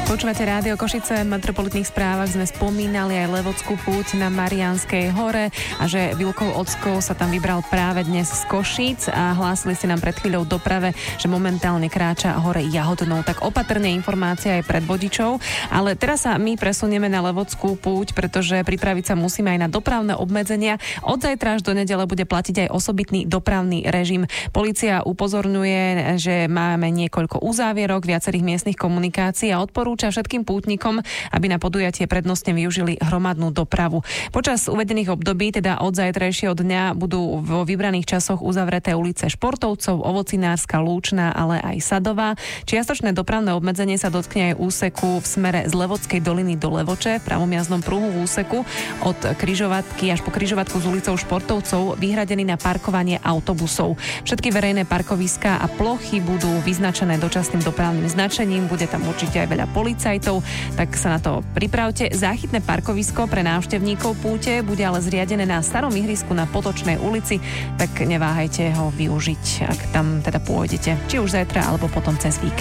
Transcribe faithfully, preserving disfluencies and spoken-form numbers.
Počúvate Rádio Košice, v metropolitných správach sme spomínali aj Levockú púť na Mariánskej hore a že Vilkov Ocko sa tam vybral práve dnes z Košíc a hlásili ste nám pred chvíľou doprave, že momentálne kráča hore Jahodnou. Tak opatrne informácia aj pred vodičov, ale teraz sa my presunieme na Levockú púť, pretože pripraviť sa musíme aj na dopravné obmedzenia. Od zajtra až do nedele bude platiť aj osobitný dopravný režim. Polícia upozorňuje, že máme niekoľko uzávierok viacerých miestnych komunikácií a odporúča všetkým pútnikom, aby na podujatie prednostne využili hromadnú dopravu. Počas uvedených období, teda od zajtrajšieho dňa, budú vo vybraných časoch uzavreté ulice Športovcov, Ovocinárska, Lúčna, ale aj Sadová. Čiastočné dopravné obmedzenie sa dotkne aj úseku v smere z Levockej doliny do Levoče, v pravom jazdnom pruhu v úseku od križovatky až po križovatku s ulicou Športovcov vyhradený na parkovanie autobusov. Všetky verejné parkoviská a plochy budú vyznačené dočasným dopravným značením, bude tam určite aj veľa policajtov, tak sa na to pripravte. Záchytné parkovisko pre návštevníkov púte bude ale zriadené na starom ihrisku na Potočnej ulici, tak neváhajte ho využiť, ak tam teda pôjdete, či už zajtra alebo potom cez víkend.